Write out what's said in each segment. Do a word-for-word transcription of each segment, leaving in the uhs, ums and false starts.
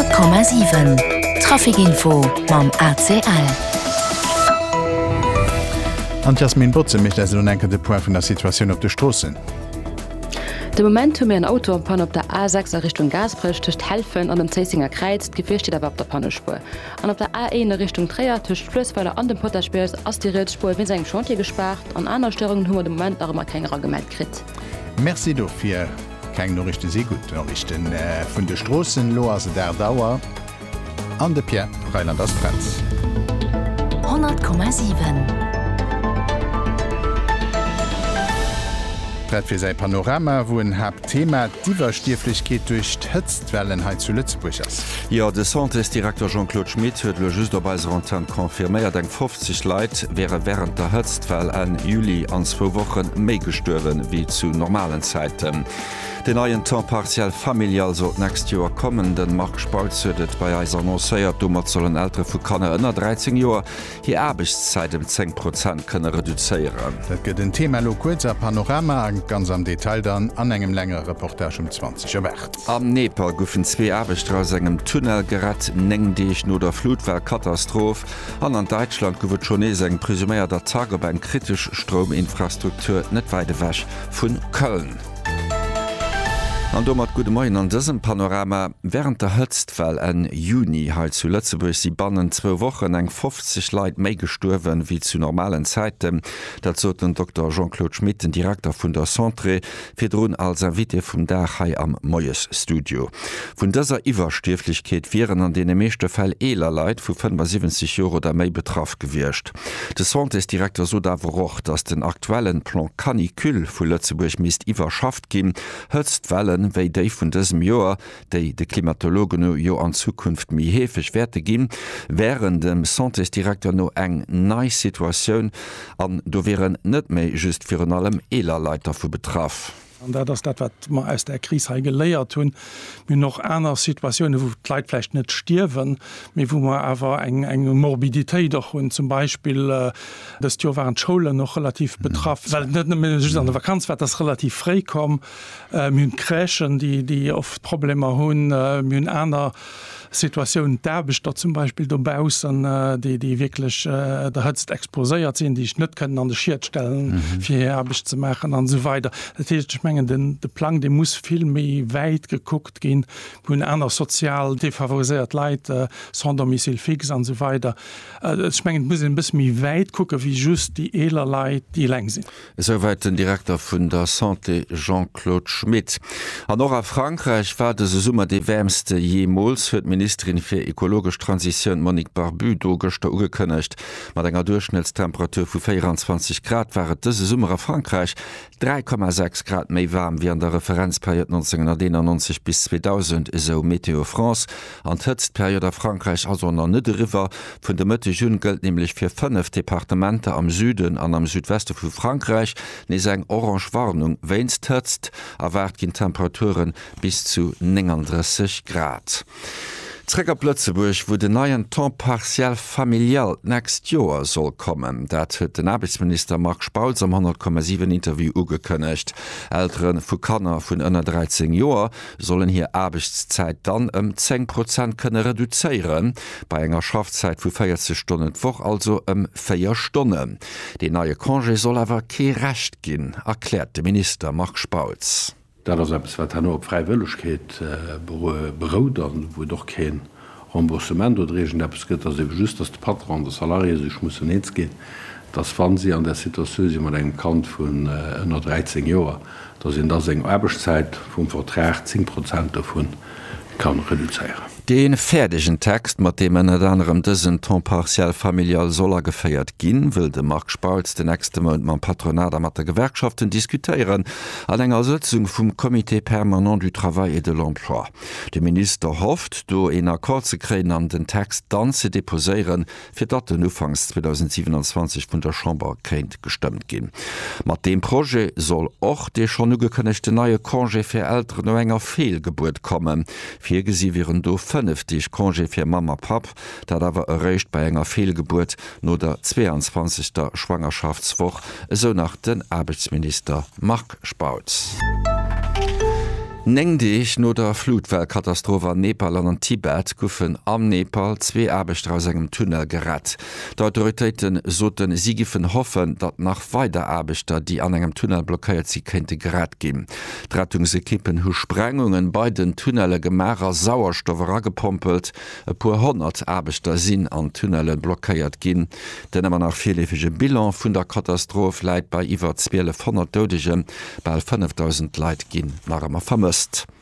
hundert Komma sieben Trafikinfo mam A C L. An Jasmin Botze mich as enke de Point vun der Situation op de Strossen. De Moment mir ein Auto am Pan op der A sechs Richtung Gasbrech töcht helfen an dem Zeisinger Kreiz, Gefehl steht aber op der Pannespur. An op der A eins Richtung Träer töcht Flüssweiler an dem Potterspurs as die Ridspur wenn se Chantier gespart, an einer Störungen hummer dem Moment darum keiner gemeldet krit. Merci do fir keng Norrichte se gut Norrichten äh, vun de Strossen lo as der Dauer an de Pierre Rheinland as Trenz. hundert Komma sieben fir sei Panorama, wo en hab Thema Diverstieflichkeit durch d'Hëtztwellenheit zu Lützeburg ass. Ja, de Santé-Direktor Jean-Claude Schmidt huet lo just dabei Rantan konfirméiert eng fünfzig Leiit wäre während der Hëtztwell en Juli an zwo Wochen méi gestuerwen wie zu normalen Zeiten. Den neuen Temps partiell familial so näst Joer kommen, den Mark Spalzödet bei eis annoncéiert, dummer sollen ältere vu Kanner ënner dreizehn Joer hi Erbegszeit um zehn Prozent kënne reduzéieren. Dat gët den Thema lo kurzer Panorama ganz am Detail dann an engem länger Reportage um zwanzig Uhr. Am Nepal goufen zwee Erbegter aus engem Tunnel gerett, neng deich no der Flutwellkatastroph. An an Deutschland gowet schon ees eng pressuméier der Tag op eng kritisch Strominfrastruktur net weide wäch vun Köln. An do mat gute Moien an dësem Panorama während der Hëtztwell en Juni halt zu Lützeburg si bannen zwo Wochen eng fünfzig Leiit méi gestuerwen wie zu normalen Zeiten. Dat zot den Doktor Jean-Claude Schmidt, den Direktor vun der Centre, fir droen als Invité vum Dachai am Moyes Studio. Vun dëser Iwerstieflichkeet wären an dee meeschte Fäll eler Leiit vu fünfundsiebzig Euro der méi betraff gewircht. De Centre ist Direktor so dawer och, dats den aktuellen Plan Canicule vu Lützeburg mist iwwerschaft ginn, Hëtztwellen wéi déi vun dësem Joer, déi de Klimatologen jo an Zukunft mi hefech werte ginn, wären dem Santé-Direktor no eng neii Situationoun an do wären net méi just fir an allem Elerleiter vu betraff. Und das dat wat man aus der Krise geléiert hun mir noch einer Situation wo Kleidfleisch net stirwen mir wo man aber eng eng Morbidität doch hun zum Beispiel äh, das Jo waren Schule noch relativ betraff mhm. weil net an der Vakanz wird das relativ frei kommen äh, myn Krächen die die oft Probleme hun äh, myn einer Situation derbeg da zum Beispiel dobausen äh, die die wirklich äh, der hëtzt exposéiert sind, die ich net können an de Schiert stellen mhm. fir herbeg zu machen an so weiter. Das heißt, ich mengen den de Plan de muss viel méi weit geguckt gin hun einer sozial defavorisiert Leiit äh, sans domicile fix an so weiter. Äh, ich mengen muss bis mi weit gucke wie just die eler Leiit die leng sind. Soweit den Direktor vun der Santé Jean-Claude Schmidt. An noch a Frankreich war de Summer de wärmste jemals huet Ministerin fir ekologisch Transition Monique Barbu do goster ugekënnecht. mat enger Durchschnittstemperatur vu vierundzwanzig Grad waret dëse Summer a Frankreich drei Komma sechs Grad méi warm wie an der Referenzperiode neunzehnhunderteinundneunzig bis zweitausend eso Meteo France. An d'Hëtztperiode a Frankreich also an net River vun de Mëtte Jun gëlt nämlich fir fünf Departemente am Süden an am Südweste vu Frankreich nees eng Orangewarnung wéinst hëtzt, erwart gin Temperaturen bis zu neununddreißig Grad. Träger Plötzeburg, wo de neien Temps partiell familial näst Joer soll kommen. Dat huet den Arbeitsminister Mark Spalz am hundert Komma sieben Interview ugekënnecht. Älteren vu Kanner vun ënner dreizehn Joer sollen hier Arbeitszeit dann um zehn Prozent kënne reduzéieren, bei enger Schaftzeit vu vierzig Stunden woch also um vier Stunden. De neue Congé soll awer ke recht ginn, erklärt de Minister Mark Spalz. Dat wat han op Freiwilligkeet äh, beroudern, wo doch kein Remboursement oder Regenëtt as just dat de Patron de Salarie sech muss neets gehen. Das fan sie an der Situation man eng Kant vun ënner dreizehn Joer, dat in der eng Erbegzeit vum Vertrag zehn Prozent davon kann reduzieren. Den fertigen Text, mat dem en et anderem dëssen Temps partiell familial soller geféiert ginn, will de Mark Spalz den nächste Monat man Patronat mat der Gewerkschaften diskutieren, an enger Sitzung vum Komitee permanent du Travail et de l'Emploi. De Minister hofft, do en Akkord ze kréen an den Text dann ze deposéieren, fir dat den Ufangs zweitausendsiebenundzwanzig vun der Chamber kéint gestemmt ginn. Mat dem Projekt soll och de schon ugekënnechte neue Congé fir Eltern no enger Fehlgeburt kommen. Vier gesi wären do fünfzig Congé fir Mama Pap, dat awer erreicht bei enger Fehlgeburt no der zweiundzwanzigster Schwangerschaftswoch, so nach den Arbeitsminister Mark Spalz. Neng Dich no der Flutwellkatastrophe an Nepal an an Tibet goffen am Nepal zwee Aarbechter aus engem Tunnel gerat. D'Autoritéiten soten sie giffen hoffen, dat nach weiter Aarbechter, die an engem Tunnel blockéiert sie kennte gerat gin. Rettungsekippen hu Sprengungen bei den Tunnelle Gemerer Sauerstoff raggepompelt, e puer hundert Aarbechter sinn an Tunnelen blockéiert gin, denn man nach vierlefige Bilan vun der Katastrophe leit bei iwwer zwölfhundert Dodegem bei fünftausend Leiit gin nach immer vermisst.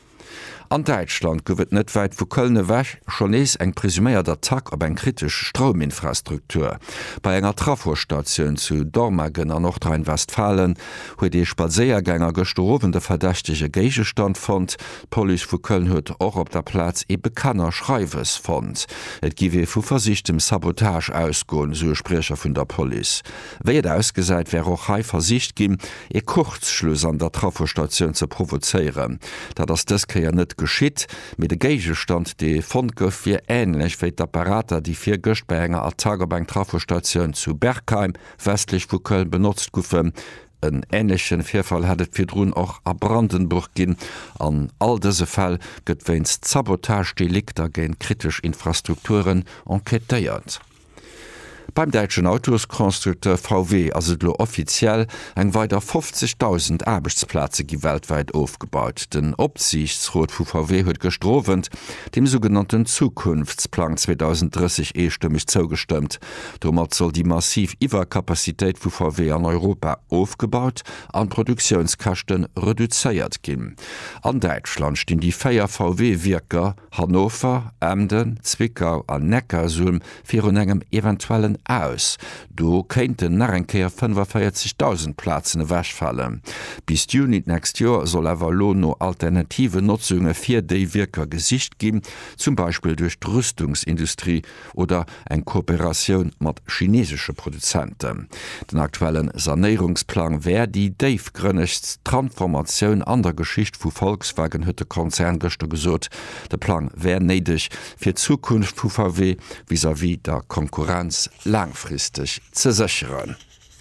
An Deutschland gowet net weit vu Kölne wäch schon ees eng presüméiert Attack op eng kritisch Strominfrastruktur. Bei enger Trafostationun zu Dormagen an Nordrhein-Westfalen huet dei Spazéiergänger gestorwende verdächtige Geigestand fand, Poli vu Köln huet och op der Platz e bekanner Schreiwes fand. Et giwe vu versichtem Sabotage ausgoen, so Sprecher vun der Poli. Wéet ausgesäit wär och hai Versicht ginn, e Kurzschluss an der Trafostationun ze provozeieren, dat ass dëskeier net geschitt mit de Geigestand de Fond gouf fir ähnlich wéi d'Apparater, die fir Gëcht bei enger Tagerbank Trafostationun zu Bergheim westlich vu Köln benutzt goufen. En ähnlichen Vierfall hatt fir Drun auch a Brandenburg ginn. An all dese Fall gëtt wennst Sabotagedelikter géint kritisch Infrastrukturen enquetéiert. Beim deutschen Autoskonstrukteur V W as et lo offiziell eng weiter fünfzigtausend Arbeitsplätze gi weltweit aufgebaut. Den Opsichtsrot vu V W huet gestrowend dem sogenannten Zukunftsplan zweitausenddreißig einstimmig zugestimmt. Domat soll die massiv Iwerkapazität vu V W an Europa aufgebaut, an Produktionskachten reduzéiert gin. An Deutschland stehen die Feier V W-Wirker Hannover, Emden, Zwickau an Neckarsulm fir un engem eventuellen aus. Du kenten Narrenkeer fünfundvierzigtausend Platzen wäch fallen. Bis Juni next Jahr soll awer lo no alternative Nutzunge vier D-Wirker Gesicht geben, zum Beispiel durch die Rüstungsindustrie oder eng Kooperation mat chinesische Produzenten. Den aktuellen Sanierungsplan wär die Dave-grönnecht Transformation an der Geschicht vu Volkswagen huet de Konzern gëchte gesot. Der Plan wär nedig fir Zukunft vu V W vis-à-vis der Konkurrenz langfristig ze sichern.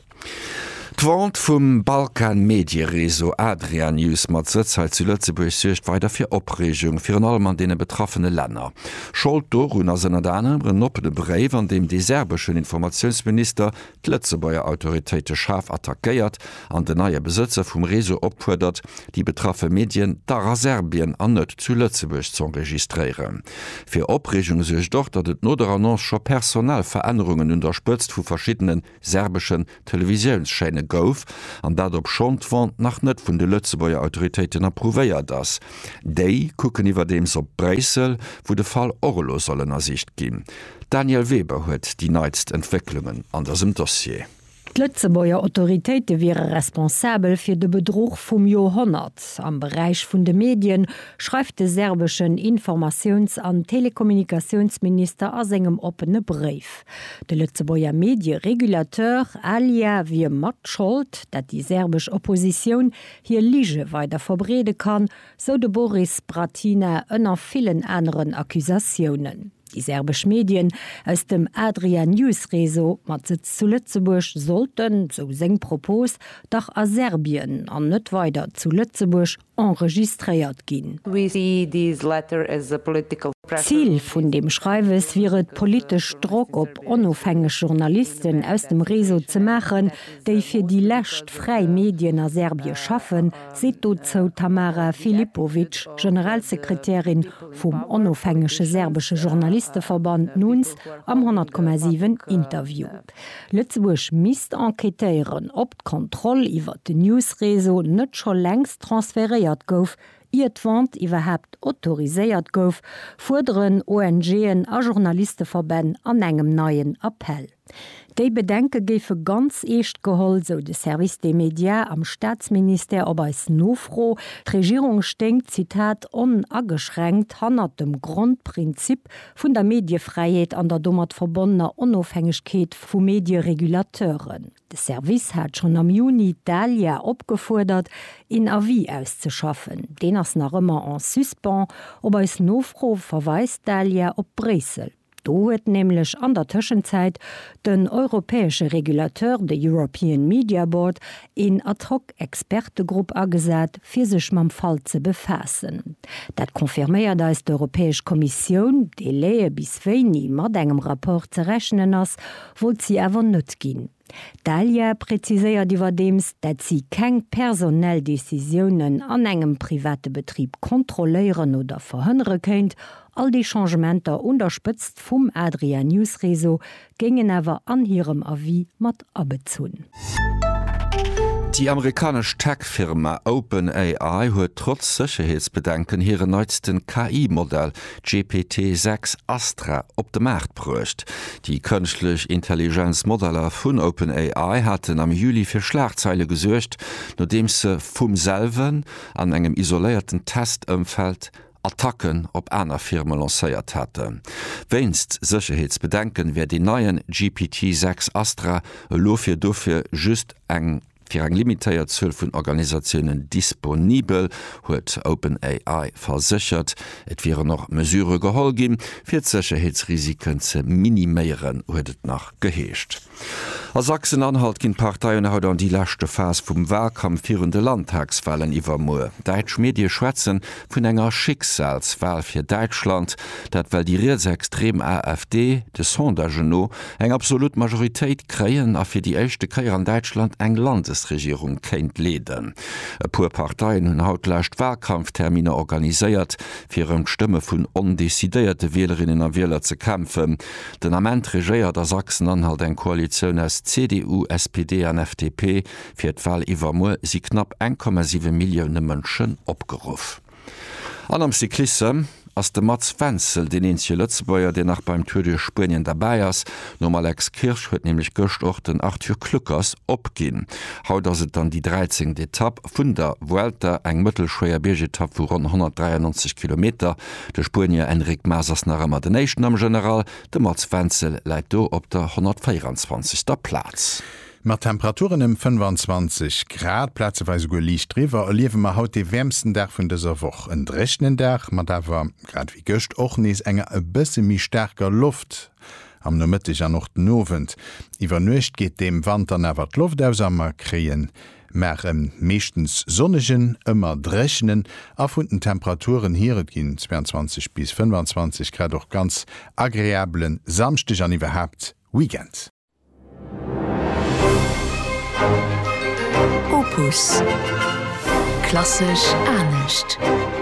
D'Wand vum Balkan Mediereso Adrian News mat Zeitzeit zu Lützeburg secht weiter fir Opregung fir an allem an dee betroffene Länder. Schuld do hun as ennner danem noppede Breif, an dem de serbeschen Informationsminister d'Lëtzebauer Autoritéite scharf attackéiert, an de neue Besitzer vum Reso opfuerdert, die betraffe Medien dara Serbien an net zu Lützeburg zu registrieren. Fir Opregung sech doch, dat et no der annonce scho Personalveränderungen unterspëtzt vu verschiedenen serbischen Televisionsscheine gouf, an dat op Schondwand nach net vun de Lützebauer Autoritéiten approuvéiert das. Déi kucken iwwer dems op Breisel, wo de Fall Orlo sollen ersicht ginn. Daniel Weber huet die neidst Entwicklungen an dersem Dossier. Lützebauer Autoritéite wäre responsabel fir de Bedroch vum Jahrhundert. Am Bereich vun de Medien schreibt de serbischen Informations- an Telekommunikationsminister as engem opene Brief. De Lützebauer Medienregulateur Alia wie mat schuld, dat die serbisch Opposition hier Lige weiter verbrede kann, so de Boris Bratina ënner vielen anderen Akkusationen. Die serbisch Medien aus dem Adrian News Reso mat Sitz zu Lützeburg sollten, so seng Propos, doch a Serbien an net weiter zu Lützeburg enregistriert gin. Ziel vun dem Schreiwes wäre politisch Druck op onofhängige Journalisten aus dem Reso zu machen, déi fir die lächt frei Medien a Serbie schaffen, seht dozo Tamara Filipovic, Generalsekretärin vum onofhängische serbische Journalistenverband Nuns am hundert Komma sieben Interview. Lützeburg misst enquetéieren, ob d'Kontroll iwwer de Newsreso net schon längst transferiert gouf, Iwand iwwerhebt autoriséiert gouf, forderen O N G-en a Journalistenverbänd an engem neien Appell. Dei Bedenke géfe ganz echt geholl, so de Service des Medias am Staatsminister ob als nofro. D'Regierung stinkt, Zitat, onaggeschränkt hannert dem Grundprinzip vun der Medienfreiheit an der dommert verbonnener Unabhängigkeit vu Medienregulateuren. De Service hat schon am Juni Dalia opgefordert, in Avis auszuschaffen. Den ass nach immer en suspens, ob als nofro verweist Dalia op Bresel. Do huet nämlich an der Tschenzeit den europäesche Regulateur de European Media Board in Ad-hoc-Expertegruppe agesat, fir sech mam Fall ze befassen. Dat konfirméiert da ist d'Europäesch Kommission, de lee bis féini mat engem rapport ze rechnen ass, wo sie awer nett ginn. Dalia präziséiert iwwerdems, dat sie keng personell Decisionen an engem private Betrieb kontroléieren oder verhënnere kënnt, all die Changementer unterspëtzt vum Adrian Newsreso gingen awer an hirem Avis mat abezun. Die amerikasch Tech-Firma OpenAI huet trotz Sicherheitsbedenken hire neuesten K I-Modell G P T sechs Astra op de Markt brucht. Die künstlich Intelligenzmodeller vun OpenAI hatten am Juli fir Schlagzeile gesuercht, nodem se vum selven an engem isolierten Testëmfeld Attacken op einer Firma lancéiert hatte. Weinst Sicherheitsbedenken wer die neuen G P T sechs Astra lofir dofir just eng fir eng limitéiert Zëll vun Organisationen disponibel, huet OpenAI versichert, et wäre noch Mesure geholl gin, fir d'Sicherheitsrisiken ze miniméieren, huet et nach geheescht. A Sachsen-Anhalt ginn Parteiien haut an die lächte Phas vum Wahlkampf virende Landtagswahlen iwwer mo. Deitsch Medie schwätzen vun enger Schicksalswahl fir Deutschland, dat well die Reelsextrem AfD de Sondageno eng absolut Majoritéit kreien a fir die echte Keier an Deutschland eng Landesregierung kenint leden. E puer Parteiien hunn hautlächt Wahlkampftermine organiséiert, fir em Stimme vun ondesidéierte Wählerinnen a Wähler ze kämpfen. Den Amment regéiert der Sachsen-Anhalt eng Koalition as C D U, S P D an F D P fir d'Wahl iwwer mo si knapp ein Komma sieben Millioune Mënschen opgeruf. An am Cyklisse ass de Mats Wenzel den ensche Lëtzbäier, de nach beim Tour de Spien dabei ass, nom Alex Kirsch huet nämlich gocht och den Arthur Kluckers opginn. Haut ass et dann die dreizehnte Etapp vun der Vuelta eng mëttelschwéier Bergetapp vu rund hundertdreiundneunzig Kilometer. De Spurnier Enrik Masers nach mat den Nation am General, de Mats Wenzel läit do op der hundertvierundzwanzigster Platz. Ma Temperaturen im fünfundzwanzig Grad Plazeweise go liicht drwer erliewe ma haut de wärmsten Dach vun deser woch. En rechnen Dach, mat dawer grad wie gëcht och nees enger e bësse mi stärker Luft. Am no Mëttech an noch den Nowend. Iwer nuecht geht dem Wand an awer d Luft ausammer kreien. Mer em meeschtens sonnegen ëmmer drechnen a vun den Temperaturen hiret ginn zweiundzwanzig bis fünfundzwanzig Grad och ganz agréablen samstech an iwwerhaft Weekend. Opus. Klassisch ernstcht.